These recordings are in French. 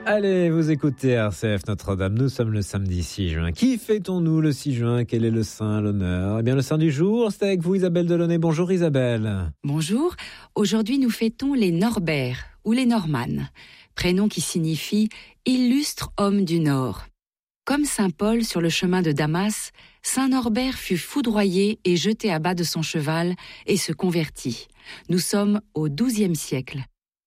Allez, vous écoutez RCF Notre-Dame, nous sommes le samedi 6 juin. Qui fêtons-nous le 6 juin? Quel est le saint, l'honneur? Eh bien, le saint du jour, c'est avec vous Isabelle Delaunay. Bonjour Isabelle. Bonjour, aujourd'hui nous fêtons les Norbert ou les Normannes, prénom qui signifie « illustre homme du Nord ». Comme saint Paul sur le chemin de Damas, saint Norbert fut foudroyé et jeté à bas de son cheval et se convertit. Nous sommes au XIIe siècle.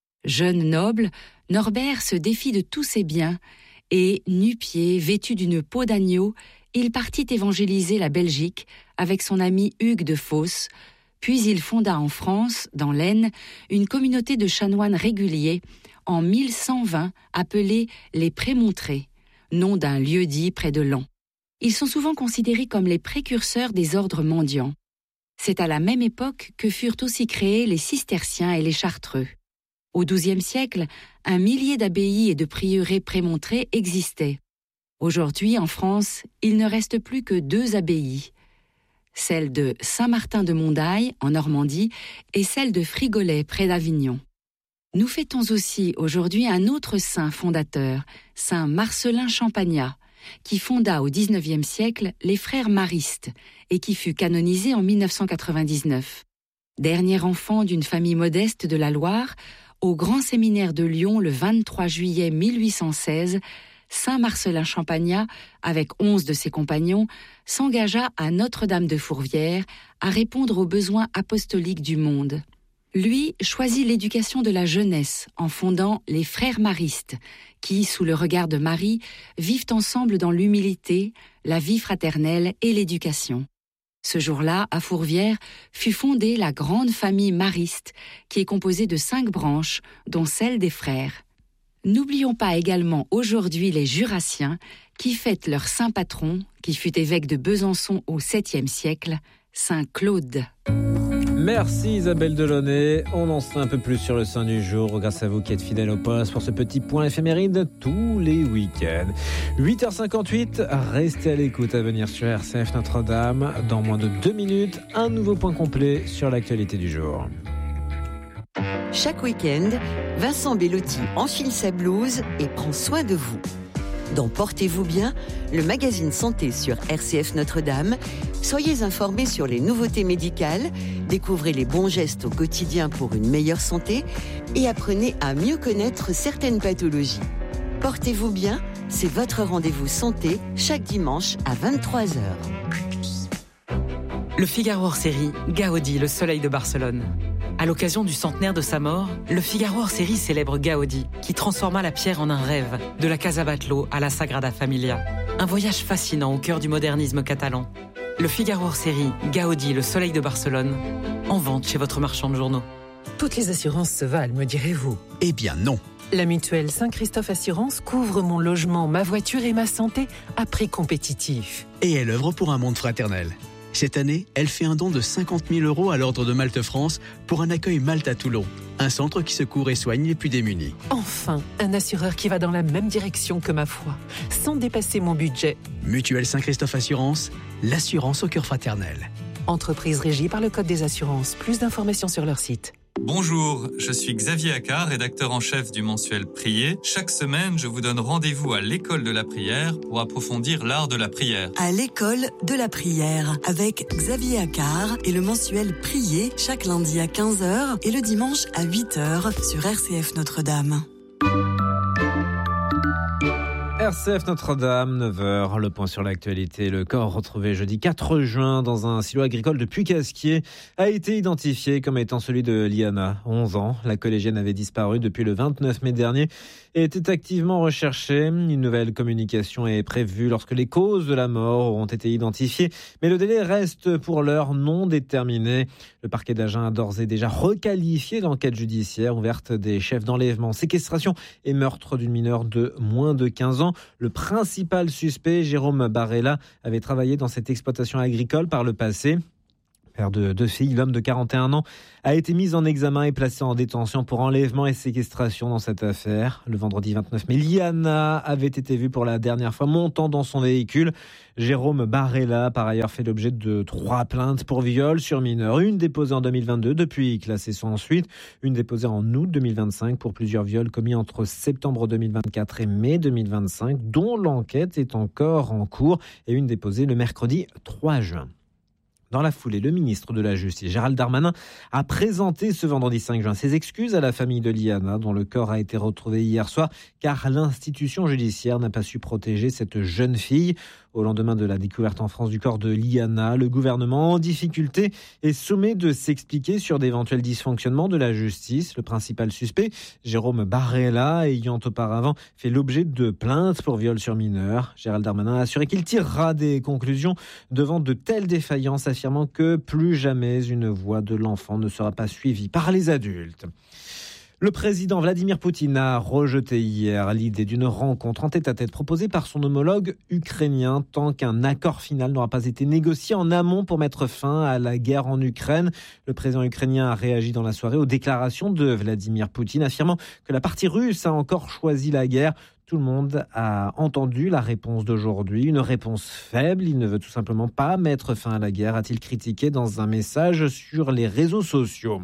Jeune noble, Norbert se défit de tous ses biens et, nu-pieds, vêtu d'une peau d'agneau, il partit évangéliser la Belgique avec son ami Hugues de Fos, puis il fonda en France, dans l'Aisne, une communauté de chanoines réguliers en 1120 appelée les Prémontrés, nom d'un lieu-dit près de Laon. Ils sont souvent considérés comme les précurseurs des ordres mendiants. C'est à la même époque que furent aussi créés les cisterciens et les chartreux. Au XIIe siècle, un millier d'abbayes et de prieurés prémontrés existaient. Aujourd'hui, en France, il ne reste plus que 2 abbayes, celle de Saint-Martin de Mondaille, en Normandie, et celle de Frigolet, près d'Avignon. Nous fêtons aussi aujourd'hui un autre saint fondateur, saint Marcellin Champagnat, qui fonda au XIXe siècle les frères maristes et qui fut canonisé en 1999. Dernier enfant d'une famille modeste de la Loire, au Grand Séminaire de Lyon le 23 juillet 1816, saint Marcellin Champagnat, avec 11 de ses compagnons, s'engagea à Notre-Dame de Fourvière à répondre aux besoins apostoliques du monde. Lui choisit l'éducation de la jeunesse en fondant les frères maristes, qui, sous le regard de Marie, vivent ensemble dans l'humilité, la vie fraternelle et l'éducation. Ce jour-là, à Fourvière, fut fondée la grande famille mariste, qui est composée de 5 branches, dont celle des frères. N'oublions pas également aujourd'hui les Jurassiens, qui fêtent leur saint patron, qui fut évêque de Besançon au 7e siècle, saint Claude. Merci Isabelle Delaunay. On en sait un peu plus sur le saint du jour grâce à vous qui êtes fidèles au poste pour ce petit point éphéméride tous les week-ends. 8h58, restez à l'écoute à venir sur RCF Notre-Dame. Dans moins de 2 minutes, un nouveau point complet sur l'actualité du jour. Chaque week-end, Vincent Bellotti enfile sa blouse et prend soin de vous. Dans Portez-vous bien, le magazine santé sur RCF Notre-Dame, soyez informés sur les nouveautés médicales, découvrez les bons gestes au quotidien pour une meilleure santé et apprenez à mieux connaître certaines pathologies. Portez-vous bien, c'est votre rendez-vous santé chaque dimanche à 23h. Le Figaro hors-série, Gaudi, le soleil de Barcelone. À l'occasion du centenaire de sa mort, le Figaro hors-série célèbre Gaudi, qui transforma la pierre en un rêve, de la Casa Batlló à la Sagrada Familia. Un voyage fascinant au cœur du modernisme catalan. Le Figaro hors-série, Gaudi, le soleil de Barcelone, en vente chez votre marchand de journaux. Toutes les assurances se valent, me direz-vous? Eh bien non. La mutuelle Saint-Christophe Assurance couvre mon logement, ma voiture et ma santé à prix compétitif. Et elle œuvre pour un monde fraternel. Cette année, elle fait un don de 50 000 € à l'Ordre de Malte France pour un accueil Malte à Toulon, un centre qui secourt et soigne les plus démunis. Enfin, un assureur qui va dans la même direction que ma foi, sans dépasser mon budget. Mutuelle Saint-Christophe Assurance, l'assurance au cœur fraternel. Entreprise régie par le Code des assurances. Plus d'informations sur leur site. Bonjour, je suis Xavier Accard, rédacteur en chef du mensuel Prier. Chaque semaine, je vous donne rendez-vous à l'école de la prière pour approfondir l'art de la prière. À l'école de la prière, avec Xavier Accard et le mensuel Prier, chaque lundi à 15h et le dimanche à 8h sur RCF Notre-Dame. RCF Notre-Dame, 9h, le point sur l'actualité. Le corps retrouvé jeudi 4 juin dans un silo agricole de Puy-Casquier a été identifié comme étant celui de Liana, 11 ans. La collégienne avait disparu depuis le 29 mai dernier et était activement recherchée. Une nouvelle communication est prévue lorsque les causes de la mort auront été identifiées, mais le délai reste pour l'heure non déterminé. Le parquet d'Agen a d'ores et déjà requalifié l'enquête judiciaire ouverte des chefs d'enlèvement, séquestration et meurtre d'une mineure de moins de 15 ans. Le principal suspect, Jérôme Barella, avait travaillé dans cette exploitation agricole par le passé. père de deux filles, l'homme de 41 ans, a été mis en examen et placé en détention pour enlèvement et séquestration dans cette affaire. Le vendredi 29 mai, Liana avait été vue pour la dernière fois montant dans son véhicule. Jérôme Barrella a par ailleurs fait l'objet de 3 plaintes pour viol sur mineur. Une déposée en 2022, depuis classée sans suite. Une déposée en août 2025 pour plusieurs viols commis entre septembre 2024 et mai 2025, dont l'enquête est encore en cours. Et une déposée le mercredi 3 juin. Dans la foulée, le ministre de la Justice, Gérald Darmanin, a présenté ce vendredi 5 juin ses excuses à la famille de Liana, dont le corps a été retrouvé hier soir, car l'institution judiciaire n'a pas su protéger cette jeune fille. Au lendemain de la découverte en France du corps de Liana, le gouvernement en difficulté est sommé de s'expliquer sur d'éventuels dysfonctionnements de la justice. Le principal suspect, Jérôme Barrella, ayant auparavant fait l'objet de plaintes pour viol sur mineur. Gérald Darmanin a assuré qu'il tirera des conclusions devant de telles défaillances, affirmant que plus jamais une voix de l'enfant ne sera pas suivie par les adultes. Le président Vladimir Poutine a rejeté hier l'idée d'une rencontre en tête-à-tête proposée par son homologue ukrainien tant qu'un accord final n'aura pas été négocié en amont pour mettre fin à la guerre en Ukraine. Le président ukrainien a réagi dans la soirée aux déclarations de Vladimir Poutine, affirmant que la partie russe a encore choisi la guerre. Tout le monde a entendu la réponse d'aujourd'hui, une réponse faible. Il ne veut tout simplement pas mettre fin à la guerre, a-t-il critiqué dans un message sur les réseaux sociaux.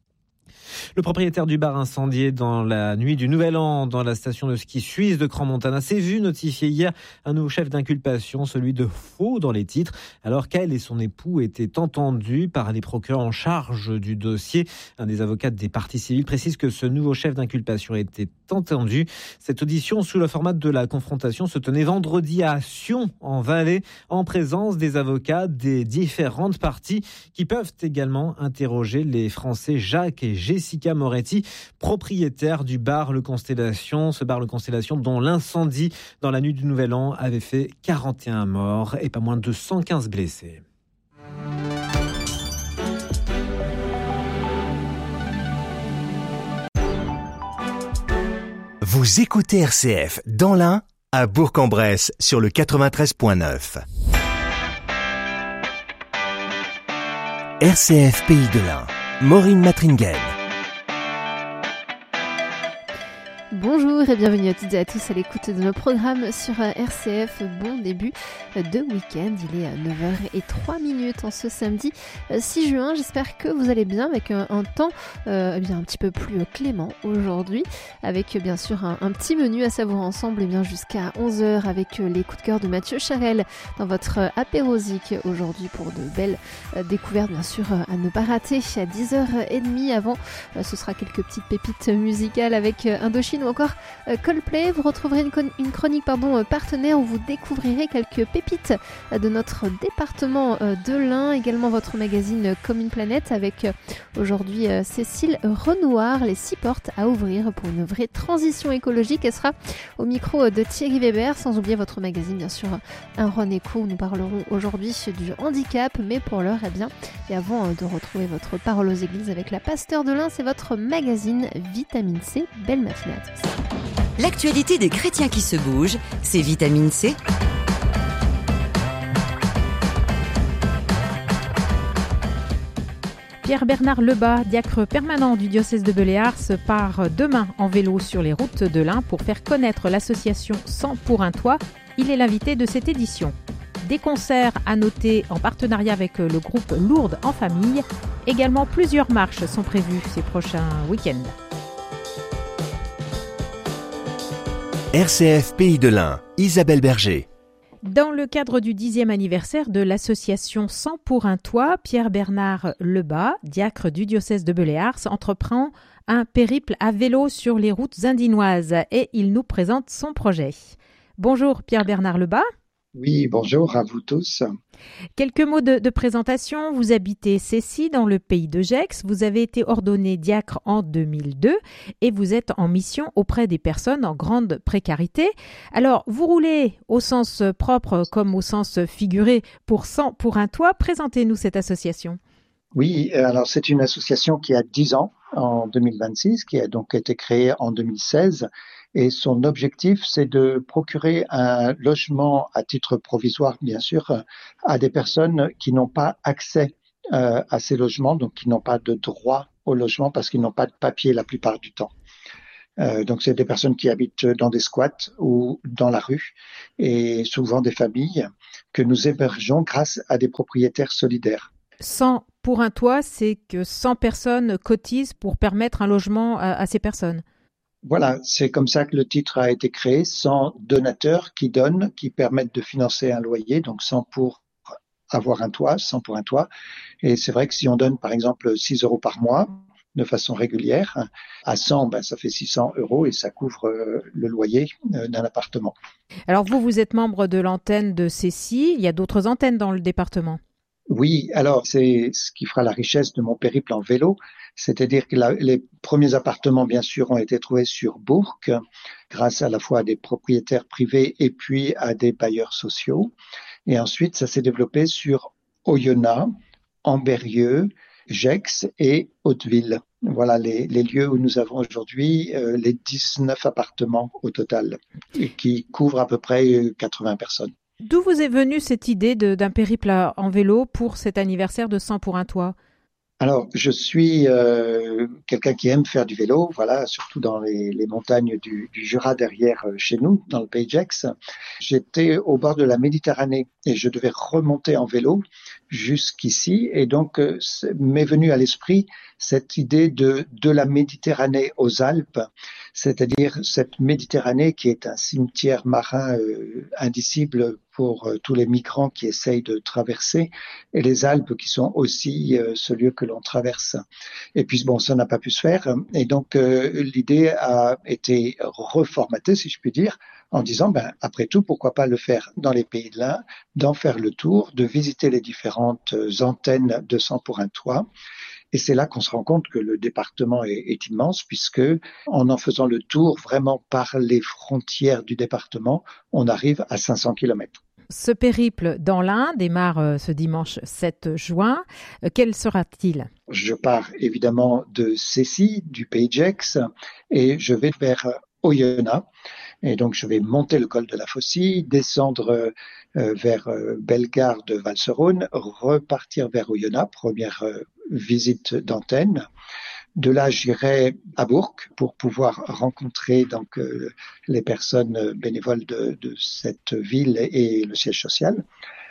Le propriétaire du bar incendié dans la nuit du Nouvel An dans la station de ski suisse de Crans-Montana s'est vu notifier hier un nouveau chef d'inculpation, celui de faux dans les titres, alors qu'elle et son époux étaient entendus par les procureurs en charge du dossier. Un des avocats des parties civiles précise que ce nouveau chef d'inculpation a été entendu. Cette audition sous le format de la confrontation se tenait vendredi à Sion, en Valais, en présence des avocats des différentes parties qui peuvent également interroger les Français Jacques et Jessica Moretti, propriétaires du bar Le Constellation. Ce bar Le Constellation dont l'incendie dans la nuit du Nouvel An avait fait 41 morts et pas moins de 115 blessés. Vous écoutez RCF dans l'Ain, à Bourg-en-Bresse sur le 93.9. RCF Pays de l'Ain, Maureen Matringen. Bonjour et bienvenue à toutes et à tous à l'écoute de nos programmes sur RCF. Bon début de week-end, il est 9h03 en ce samedi 6 juin. J'espère que vous allez bien avec un temps un petit peu plus clément aujourd'hui, avec bien sûr un petit menu à savourer ensemble jusqu'à 11h avec les coups de cœur de Mathieu Charel dans votre apérosique aujourd'hui pour de belles découvertes bien sûr à ne pas rater. À 10h30 avant, ce sera quelques petites pépites musicales avec Indochine ou encore Coldplay. Vous retrouverez une chronique partenaire où vous découvrirez quelques pépites de notre département de l'Ain. Également votre magazine Comme une planète avec aujourd'hui Cécile Renouard, les 6 portes à ouvrir pour une vraie transition écologique. Elle sera au micro de Thierry Weber, sans oublier votre magazine bien sûr Un Rhône Écho où nous parlerons aujourd'hui du handicap, mais pour l'heure et avant de retrouver votre parole aux églises avec la pasteur de l'Ain, c'est votre magazine Vitamine C. Belle matinée à tous. L'actualité des chrétiens qui se bougent, c'est Vitamine C. Pierre-Bernard Lebas, diacre permanent du diocèse de Beléars, part demain en vélo sur les routes de l'Ain pour faire connaître l'association 100 pour un toit. Il est l'invité de cette édition. Des concerts à noter en partenariat avec le groupe Lourdes en famille. Également, plusieurs marches sont prévues ces prochains week-ends. RCF Pays de l'Ain, Isabelle Berger. Dans le cadre du 10e anniversaire de l'association 100 pour un toit, Pierre-Bernard Lebas, diacre du diocèse de Beléars, entreprend un périple à vélo sur les routes indinoises et il nous présente son projet. Bonjour Pierre-Bernard Lebas. Oui, bonjour à vous tous. Quelques mots de présentation. Vous habitez Cessy dans le pays de Gex. Vous avez été ordonné diacre en 2002 et vous êtes en mission auprès des personnes en grande précarité. Alors, vous roulez au sens propre comme au sens figuré pour 100 pour un toit. Présentez-nous cette association. Oui, alors c'est une association qui a 10 ans en 2026, qui a donc été créée en 2016. Et son objectif, c'est de procurer un logement à titre provisoire, bien sûr, à des personnes qui n'ont pas accès à ces logements, donc qui n'ont pas de droit au logement parce qu'ils n'ont pas de papier la plupart du temps. Donc c'est des personnes qui habitent dans des squats ou dans la rue et souvent des familles que nous hébergeons grâce à des propriétaires solidaires. 100 pour un toit, c'est que 100 personnes cotisent pour permettre un logement à ces personnes. Voilà, c'est comme ça que le titre a été créé, 100 donateurs qui donnent, qui permettent de financer un loyer, donc 100 pour avoir un toit, 100 pour un toit. Et c'est vrai que si on donne par exemple 6 € par mois, de façon régulière, à 100, ça fait 600 € et ça couvre le loyer d'un appartement. Alors vous êtes membre de l'antenne de Cécy, il y a d'autres antennes dans le département? Oui, alors c'est ce qui fera la richesse de mon périple en vélo, c'est-à-dire que les premiers appartements, bien sûr, ont été trouvés sur Bourg, grâce à la fois à des propriétaires privés et puis à des bailleurs sociaux. Et ensuite, ça s'est développé sur Oyonnax, Ambérieu, Gex et Hauteville. Voilà les lieux où nous avons aujourd'hui les 19 appartements au total, qui couvrent à peu près 80 personnes. D'où vous est venue cette idée d'un périple en vélo pour cet anniversaire de 100 pour un toit? Alors, je suis quelqu'un qui aime faire du vélo, voilà, surtout dans les montagnes du Jura derrière chez nous, dans le Pays de Gex. J'étais au bord de la Méditerranée et je devais remonter en vélo jusqu'ici. Et donc, m'est venue à l'esprit cette idée de la Méditerranée aux Alpes, c'est-à-dire cette Méditerranée qui est un cimetière marin indicible pour tous les migrants qui essayent de traverser, et les Alpes qui sont aussi ce lieu que l'on traverse. Et puis bon, ça n'a pas pu se faire, et donc l'idée a été reformatée, si je puis dire, en disant, après tout, pourquoi pas le faire dans les pays de l'Ain, d'en faire le tour, de visiter les différentes antennes de 100 pour un toit. Et c'est là qu'on se rend compte que le département est immense, puisque en faisant le tour vraiment par les frontières du département, on arrive à 500 km. Ce périple dans l'Ain démarre ce dimanche 7 juin. Quel sera-t-il? Je pars évidemment de Cécy, du Pays de Gex, et je vais vers Oyonnax. Et donc, je vais monter le col de la Faucille, descendre vers Bellegarde de Valserone, repartir vers Oyonnax, première visite d'antenne. De là, j'irai à Bourg pour pouvoir rencontrer donc les personnes bénévoles de cette ville et le siège social.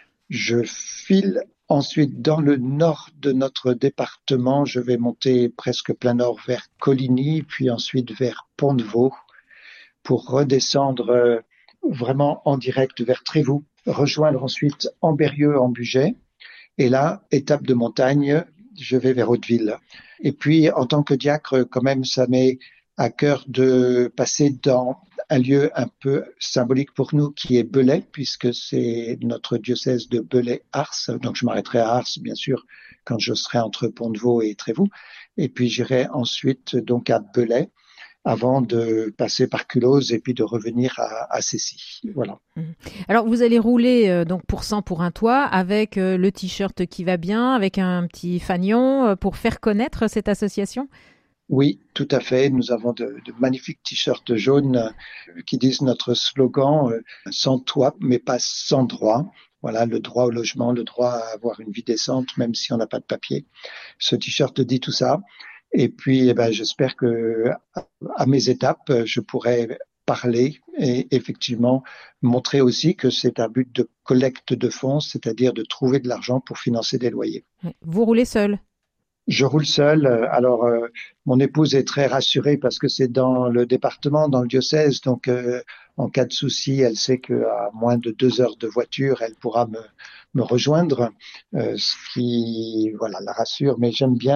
Je file ensuite dans le nord de notre département. Je vais monter presque plein nord vers Coligny, puis ensuite vers Pont-de-Vaux, pour redescendre vraiment en direct vers Trévoux, rejoindre ensuite Ambérieu en Bugey. Et là, étape de montagne, je vais vers Hauteville. Et puis, en tant que diacre, quand même, ça m'est à cœur de passer dans un lieu un peu symbolique pour nous qui est Belay, puisque c'est notre diocèse de Belay-Ars. Donc, je m'arrêterai à Ars, bien sûr, quand je serai entre Pont-de-Vaux et Trévoux. Et puis, j'irai ensuite donc à Belay, avant de passer par Culose et puis de revenir à Cécy. Voilà. Alors, vous allez rouler donc pour 100 pour un toit avec le t-shirt qui va bien, avec un petit fanion pour faire connaître cette association? Oui, tout à fait. Nous avons de magnifiques t-shirts jaunes qui disent notre slogan sans toit, mais pas sans droit. Voilà, le droit au logement, le droit à avoir une vie décente, même si on n'a pas de papier. Ce t-shirt dit tout ça. Et puis, j'espère que à mes étapes, je pourrai parler et effectivement montrer aussi que c'est un but de collecte de fonds, c'est-à-dire de trouver de l'argent pour financer des loyers. Vous roulez seul? Je roule seul. Alors, mon épouse est très rassurée parce que c'est dans le département, dans le diocèse. Donc, en cas de souci, elle sait qu'à moins de 2 heures de voiture, elle pourra me rejoindre, ce qui, voilà, la rassure. Mais j'aime bien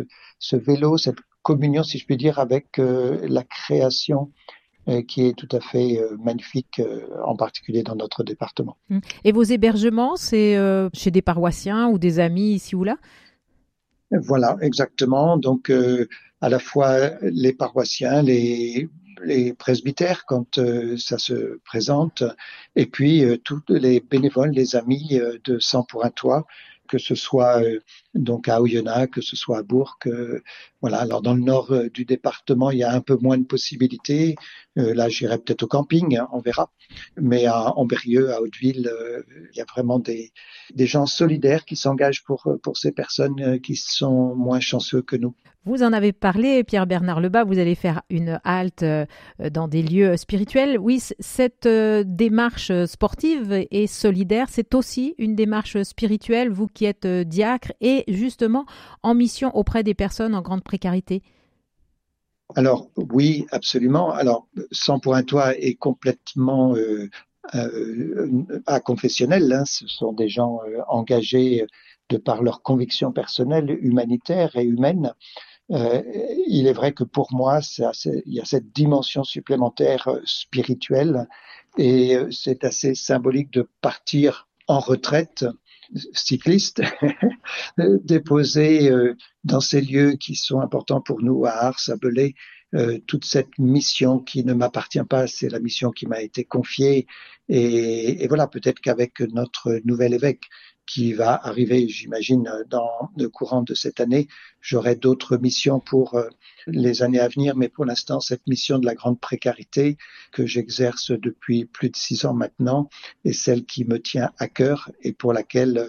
ce vélo, cette communion, si je puis dire, avec la création qui est tout à fait magnifique, en particulier dans notre département. Et vos hébergements, c'est chez des paroissiens ou des amis ici ou là? Voilà, exactement. Donc, à la fois les paroissiens, les presbytères quand ça se présente, et puis tous les bénévoles, les amis de 100 pour un toit, que ce soit donc à Oyonnax, que ce soit à Bourg. Voilà. Alors dans le nord du département, il y a un peu moins de possibilités. Là, j'irai peut-être au camping, on verra. Mais à Ambérieu, à Hauteville, il y a vraiment des gens solidaires qui s'engagent pour ces personnes qui sont moins chanceux que nous. Vous en avez parlé, Pierre-Bernard Lebas, vous allez faire une halte dans des lieux spirituels. Oui, cette démarche sportive et solidaire, c'est aussi une démarche spirituelle, vous qui êtes diacre et justement en mission auprès des personnes en grande précarité. Alors oui, absolument. Alors, Sang pour un toit est complètement aconfessionnel, hein. Ce sont des gens engagés de par leurs convictions personnelles, humanitaires et humaines. Il est vrai que pour moi, il y a cette dimension supplémentaire spirituelle et c'est assez symbolique de partir en retraite cycliste, déposer dans ces lieux qui sont importants pour nous, à Ars, à Belay, toute cette mission qui ne m'appartient pas, c'est la mission qui m'a été confiée. Et voilà, peut-être qu'avec notre nouvel évêque qui va arriver, j'imagine, dans le courant de cette année, j'aurai d'autres missions pour les années à venir, mais pour l'instant, cette mission de la grande précarité que j'exerce depuis plus de 6 ans maintenant est celle qui me tient à cœur et pour laquelle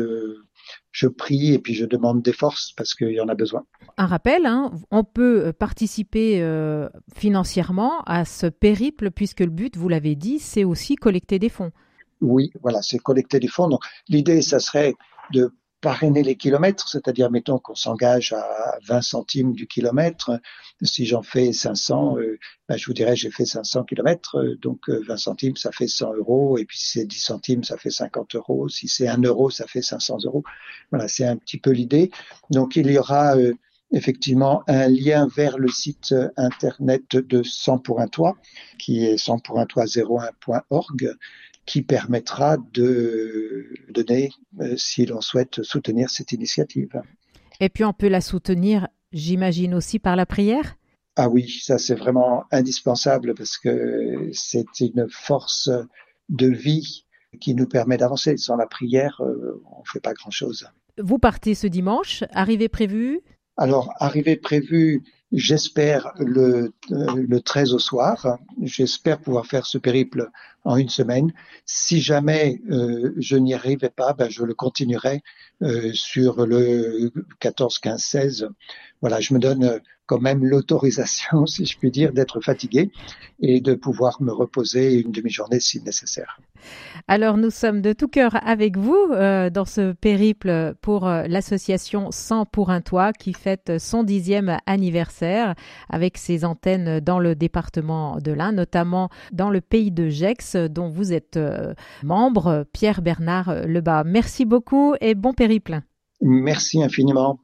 je prie et puis je demande des forces parce qu'il y en a besoin. Un rappel, hein, on peut participer financièrement à ce périple puisque le but, vous l'avez dit, c'est aussi collecter des fonds. Oui, voilà, c'est collecter des fonds. Donc, l'idée, ça serait de parrainer les kilomètres, c'est-à-dire, mettons qu'on s'engage à 20 centimes du kilomètre. Si j'en fais 500, je vous dirais, j'ai fait 500 kilomètres, donc 20 centimes, ça fait 100 €. Et puis, si c'est 10 centimes, ça fait 50 €. Si c'est 1 €, ça fait 500 €. Voilà, c'est un petit peu l'idée. Donc, il y aura effectivement un lien vers le site internet de Sang pour un toit, qui est sangpouruntoit01.org, qui permettra de donner si l'on souhaite soutenir cette initiative. Et puis on peut la soutenir, j'imagine, aussi par la prière ? Ah oui, ça c'est vraiment indispensable parce que c'est une force de vie qui nous permet d'avancer. Sans la prière, on ne fait pas grand-chose. Vous partez ce dimanche, arrivée prévue ? Alors, arrivée prévue, j'espère le 13 au soir. J'espère pouvoir faire ce périple en une semaine. Si jamais je n'y arrivais pas, je le continuerai sur le 14, 15, 16. Voilà, je me donne quand même l'autorisation, si je puis dire, d'être fatigué et de pouvoir me reposer une demi-journée si nécessaire. Alors, nous sommes de tout cœur avec vous dans ce périple pour l'association Sang pour un toit qui fête son 10e anniversaire avec ses antennes dans le département de l'Ain, notamment dans le pays de Gex, dont vous êtes membre, Pierre-Bernard Lebas. Merci beaucoup et bon périple. Merci infiniment.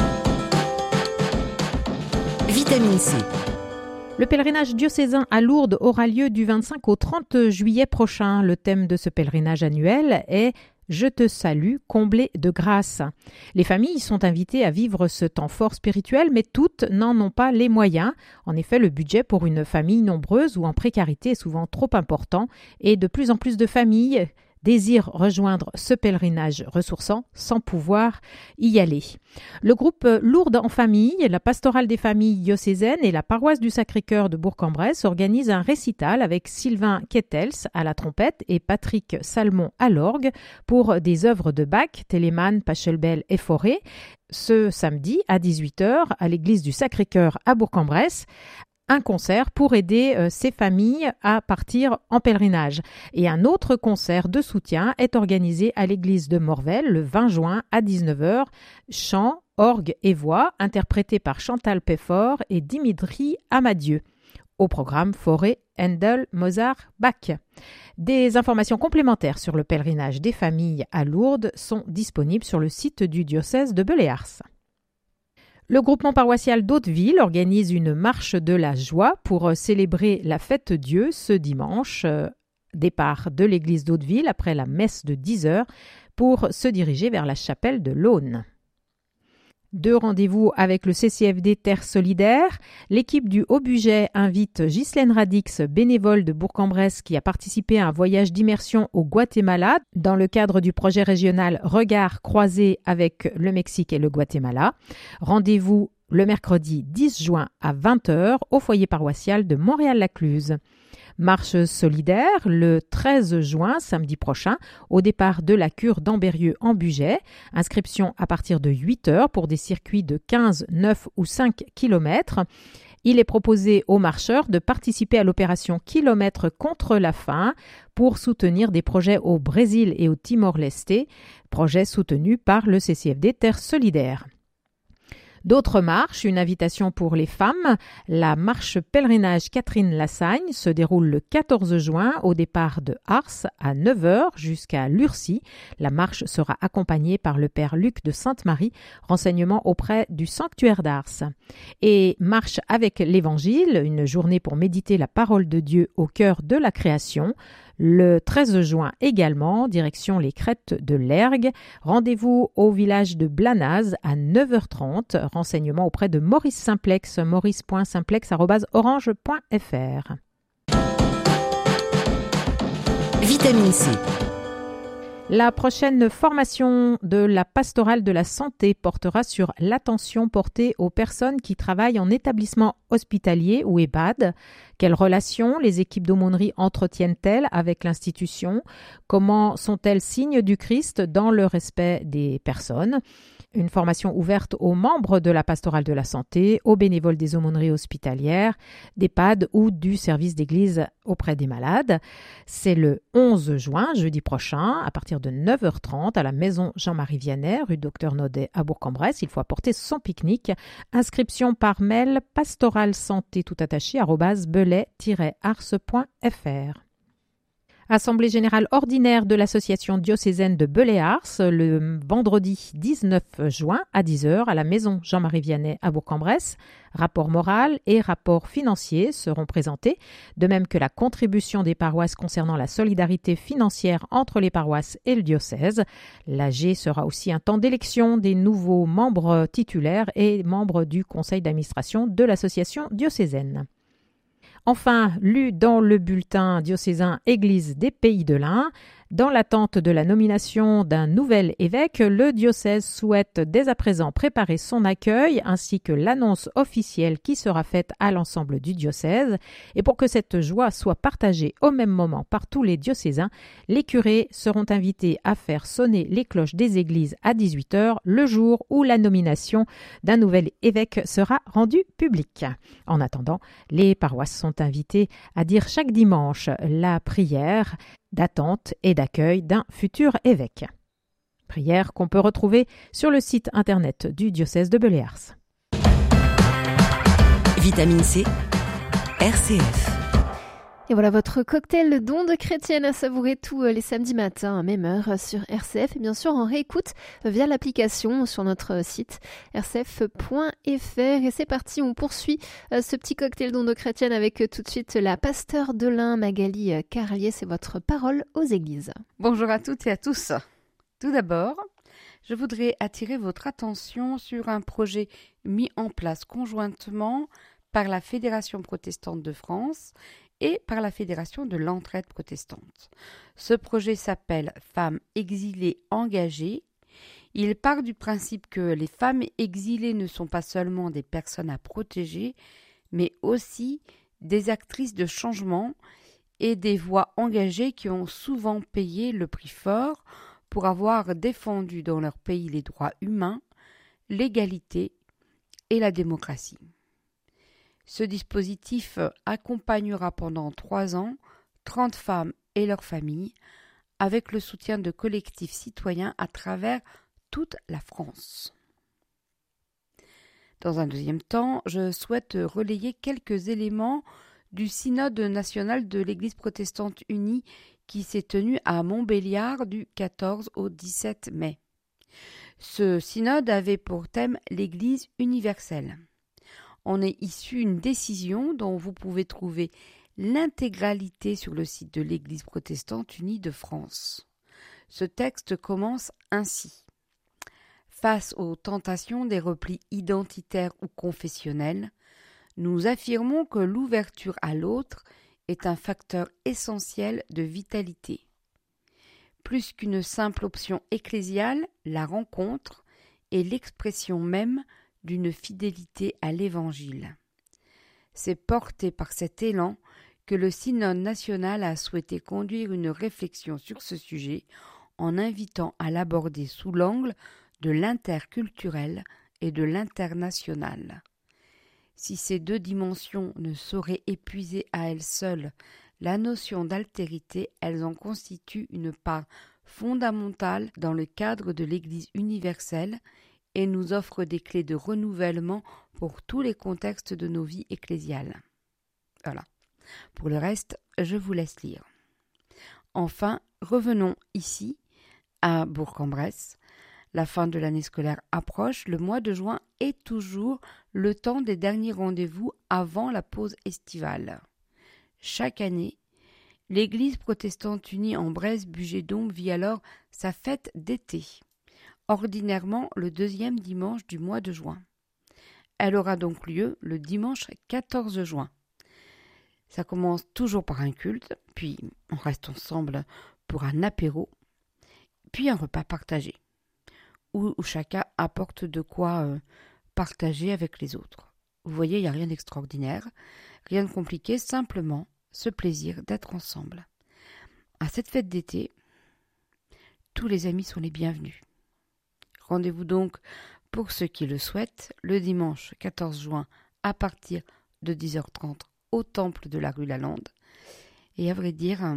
Vitamine C. Le pèlerinage diocésain à Lourdes aura lieu du 25 au 30 juillet prochain. Le thème de ce pèlerinage annuel est « Je te salue, comblé de grâce ». Les familles sont invitées à vivre ce temps fort spirituel, mais toutes n'en ont pas les moyens. En effet, le budget pour une famille nombreuse ou en précarité est souvent trop important et de plus en plus de familles désirent rejoindre ce pèlerinage ressourçant sans pouvoir y aller. Le groupe Lourdes en famille, la pastorale des familles diocésaines et la paroisse du Sacré-Cœur de Bourg-en-Bresse organisent un récital avec Sylvain Kettels à la trompette et Patrick Salmon à l'orgue pour des œuvres de Bach, Telemann, Pachelbel et Fauré, ce samedi à 18h à l'église du Sacré-Cœur à Bourg-en-Bresse. Un concert pour aider ces familles à partir en pèlerinage. Et un autre concert de soutien est organisé à l'église de Morvel le 20 juin à 19h. Chant, orgue et voix interprétés par Chantal Peffort et Dimitri Amadieu. Au programme Fauré, Handel, Mozart, Bach. Des informations complémentaires sur le pèlerinage des familles à Lourdes sont disponibles sur le site du diocèse de Belay-Ars. Le groupement paroissial d'Hauteville organise une marche de la joie pour célébrer la fête Dieu ce dimanche. Départ de l'église d'Hauteville après la messe de 10h pour se diriger vers la chapelle de l'Aune. 2 rendez-vous avec le CCFD Terre Solidaire. L'équipe du Haut Budget invite Ghislaine Radix, bénévole de Bourg-en-Bresse qui a participé à un voyage d'immersion au Guatemala dans le cadre du projet régional Regards croisés avec le Mexique et le Guatemala. Rendez-vous le mercredi 10 juin à 20h au foyer paroissial de Montréal-Lacluse. Marche solidaire le 13 juin, samedi prochain, au départ de la cure d'Ambérieux en Bugey. Inscription à partir de 8h pour des circuits de 15, 9 ou 5 km. Il est proposé aux marcheurs de participer à l'opération Kilomètre contre la faim pour soutenir des projets au Brésil et au Timor-Leste, projet soutenu par le CCFD Terre Solidaire. D'autres marches, une invitation pour les femmes. La marche pèlerinage Catherine Lassagne se déroule le 14 juin au départ de Ars à 9h jusqu'à Lurcy. La marche sera accompagnée par le père Luc de Sainte-Marie, renseignement auprès du sanctuaire d'Ars. Et marche avec l'Évangile, une journée pour méditer la parole de Dieu au cœur de la création. Le 13 juin également, direction les crêtes de l'Ergue. Rendez-vous au village de Blanaz à 9h30. Renseignements auprès de Maurice Simplex, maurice.simplex@orange.fr. Vitamine C. La prochaine formation de la pastorale de la santé portera sur l'attention portée aux personnes qui travaillent en établissement hospitalier ou EHPAD. Quelles relations les équipes d'aumônerie entretiennent-elles avec l'institution? Comment sont-elles signes du Christ dans le respect des personnes? Une formation ouverte aux membres de la pastorale de la santé, aux bénévoles des aumôneries hospitalières, d'EHPAD ou du service d'église auprès des malades. C'est le 11 juin, jeudi prochain, à partir de 9h30 à la maison Jean-Marie Vianney, rue Docteur Naudet à Bourg-en-Bresse. Il faut apporter son pique-nique. Inscription par mail pastoralsanté tout attaché @belay-ars.fr. Assemblée générale ordinaire de l'association diocésaine de Belay-Ars le vendredi 19 juin à 10h à la maison Jean-Marie Vianney à Bourg-en-Bresse. Rapport moral et rapport financier seront présentés, de même que la contribution des paroisses concernant la solidarité financière entre les paroisses et le diocèse. L'AG sera aussi un temps d'élection des nouveaux membres titulaires et membres du conseil d'administration de l'association diocésaine. Enfin, lu dans le bulletin diocésain Église des Pays de l'Ain, dans l'attente de la nomination d'un nouvel évêque, le diocèse souhaite dès à présent préparer son accueil ainsi que l'annonce officielle qui sera faite à l'ensemble du diocèse. Et pour que cette joie soit partagée au même moment par tous les diocésains, les curés seront invités à faire sonner les cloches des églises à 18h le jour où la nomination d'un nouvel évêque sera rendue publique. En attendant, les paroisses sont invitées à dire chaque dimanche la prière d'attente et d'accueil d'un futur évêque. Prière qu'on peut retrouver sur le site internet du diocèse de Belay-Ars. Vitamine C, RCF. Et voilà votre cocktail d'ondes chrétiennes à savourer tous les samedis matins à même heure sur RCF et bien sûr en réécoute via l'application sur notre site rcf.fr. Et c'est parti, on poursuit ce petit cocktail d'ondes chrétiennes avec tout de suite la pasteur de l'Ain, Magali Carlier. C'est votre parole aux églises. Bonjour à toutes et à tous. Tout d'abord, je voudrais attirer votre attention sur un projet mis en place conjointement par la Fédération protestante de France et par la Fédération de l'entraide protestante. Ce projet s'appelle Femmes exilées engagées. Il part du principe que les femmes exilées ne sont pas seulement des personnes à protéger, mais aussi des actrices de changement et des voix engagées qui ont souvent payé le prix fort pour avoir défendu dans leur pays les droits humains, l'égalité et la démocratie. Ce dispositif accompagnera pendant 3 ans 30 femmes et leurs familles avec le soutien de collectifs citoyens à travers toute la France. Dans un deuxième temps, je souhaite relayer quelques éléments du synode national de l'Église protestante unie qui s'est tenu à Montbéliard du 14 au 17 mai. Ce synode avait pour thème l'Église universelle. On est issu une décision dont vous pouvez trouver l'intégralité sur le site de l'Église protestante unie de France. Ce texte commence ainsi. Face aux tentations des replis identitaires ou confessionnels, nous affirmons que l'ouverture à l'autre est un facteur essentiel de vitalité. Plus qu'une simple option ecclésiale, la rencontre est l'expression même d'une fidélité à l'Évangile. C'est porté par cet élan que le Synode national a souhaité conduire une réflexion sur ce sujet en invitant à l'aborder sous l'angle de l'interculturel et de l'international. Si ces deux dimensions ne sauraient épuiser à elles seules la notion d'altérité, elles en constituent une part fondamentale dans le cadre de l'Église universelle et nous offrent des clés de renouvellement pour tous les contextes de nos vies ecclésiales. Voilà. Pour le reste, je vous laisse lire. Enfin, revenons ici à Bourg-en-Bresse. La fin de l'année scolaire approche, le mois de juin est toujours le temps des derniers rendez-vous avant la pause estivale. Chaque année, l'Église protestante unie en Bresse-Bugey-Dombes vit alors sa fête d'été, ordinairement le deuxième dimanche du mois de juin. Elle aura donc lieu le dimanche 14 juin. Ça commence toujours par un culte, puis on reste ensemble pour un apéro, puis un repas partagé, où chacun apporte de quoi partager avec les autres. Vous voyez, il n'y a rien d'extraordinaire, rien de compliqué, simplement ce plaisir d'être ensemble. À cette fête d'été, tous les amis sont les bienvenus. Rendez-vous donc, pour ceux qui le souhaitent, le dimanche 14 juin à partir de 10h30 au temple de la rue Lalande. Et à vrai dire,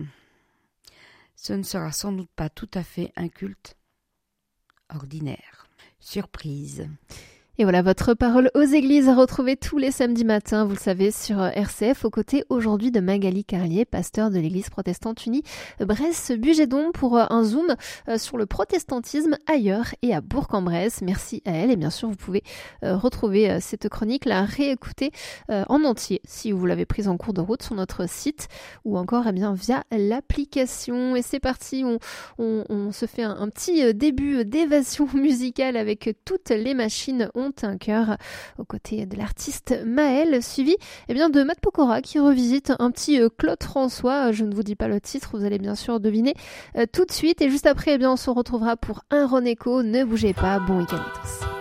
ce ne sera sans doute pas tout à fait un culte ordinaire. Surprise. Et voilà, votre parole aux églises à retrouver tous les samedis matins, vous le savez, sur RCF, aux côtés aujourd'hui de Magali Carlier, pasteur de l'église protestante unie Bresse-Bugey-Dombes, pour un zoom sur le protestantisme ailleurs et à Bourg-en-Bresse. Merci à elle et bien sûr vous pouvez retrouver cette chronique, la réécouter en entier si vous l'avez prise en cours de route sur notre site ou encore via l'application. Et c'est parti, on se fait un petit début d'évasion musicale avec toutes les machines un cœur aux côtés de l'artiste Maël, suivi de Matt Pokora qui revisite un petit Claude François. Je ne vous dis pas le titre, vous allez bien sûr deviner tout de suite. Et juste après, on se retrouvera pour un Renéco. Ne bougez pas, bon week-end à tous.